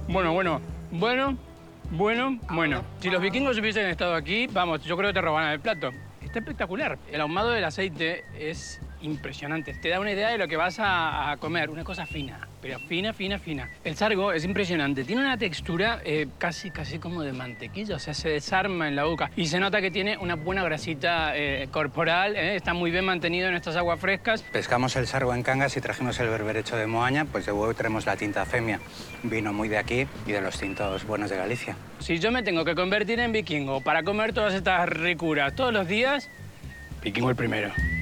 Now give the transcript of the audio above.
Bueno. Si los vikingos hubiesen estado aquí, vamos, yo creo que te robaran el plato. Está espectacular. El ahumado del aceite es impresionante. Te da una idea de lo que vas a comer. Una cosa fina, pero fina. El sargo es impresionante. Tiene una textura casi como de mantequilla. O sea, se desarma en la boca. Y se nota que tiene una buena grasita corporal. Está muy bien mantenido en estas aguas frescas. Pescamos el sargo en Cangas y trajimos el berberecho de Moaña. Pues de huevo traemos la tinta femia. Vino muy de aquí y de los tintos buenos de Galicia. Si yo me tengo que convertir en vikingo para comer todas estas ricuras todos los días, vikingo el primero.